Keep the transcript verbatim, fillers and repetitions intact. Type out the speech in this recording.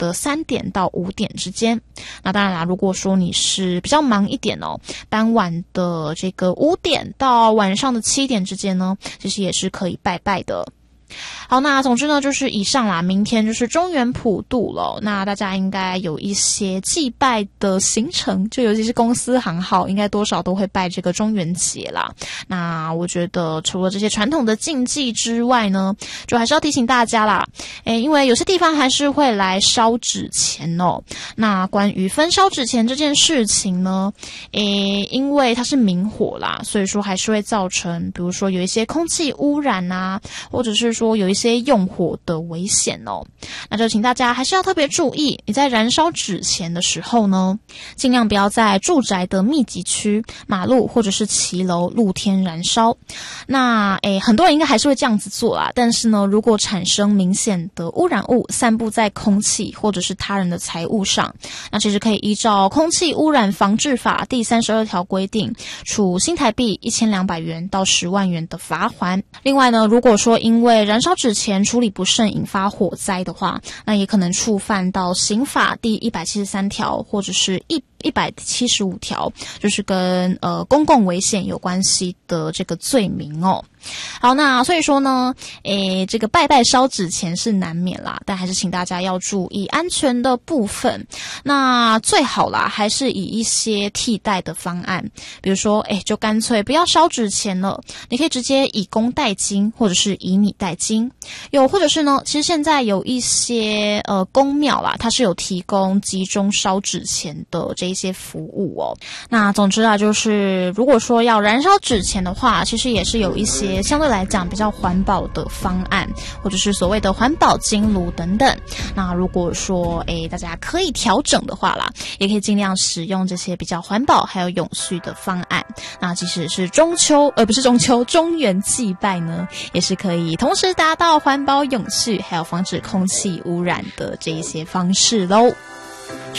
的三点到五点之间。那当然啦，如果说你是比较忙一点哦，傍晚的这个五点到晚上的七点之间呢，其实也是可以拜拜的。好，那总之呢就是以上啦，明天就是中元普渡了，那大家应该有一些祭拜的行程，就尤其是公司行号应该多少都会拜这个中元节啦。那我觉得除了这些传统的禁忌之外呢，就还是要提醒大家啦，诶，因为有些地方还是会来烧纸钱哦。那关于焚烧纸钱这件事情呢，诶，因为它是明火啦，所以说还是会造成比如说有一些空气污染啊，或者是说有一些用火的危险哦。那就请大家还是要特别注意，你在燃烧纸钱的时候呢，尽量不要在住宅的密集区、马路或者是骑楼露天燃烧。那诶，很多人应该还是会这样子做啦，但是呢，如果产生明显的污染物散布在空气或者是他人的财物上，那其实可以依照空气污染防治法第三十二条规定，处新台币一千两百元到十万元的罚锾。另外呢，如果说因为燃烧纸钱处理不慎引发火灾的话，那也可能触犯到刑法第一百七十三条或者是一一百七十五条，就是跟呃公共危险有关系的这个罪名哦。好，那所以说呢，诶，这个拜拜烧纸钱是难免啦，但还是请大家要注意安全的部分。那最好啦，还是以一些替代的方案，比如说，诶，就干脆不要烧纸钱了，你可以直接以工代金，或者是以米代金。又或者是呢，其实现在有一些呃公庙啦，它是有提供集中烧纸钱的这一些服务哦。那总之啊，就是如果说要燃烧纸钱的话，其实也是有一些相对来讲比较环保的方案，或者是所谓的环保金炉等等。那如果说诶大家可以调整的话啦，也可以尽量使用这些比较环保还有永续的方案。那即使是中秋呃不是中秋中元祭拜呢，也是可以同时达到环保永续还有防止空气污染的这一些方式咯。